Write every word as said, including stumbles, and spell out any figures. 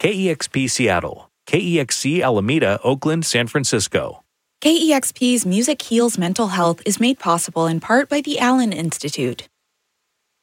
K E X P Seattle, K E X C Alameda, Oakland, San Francisco. K E X P's Music Heals Mental Health is made possible in part by the Allen Institute.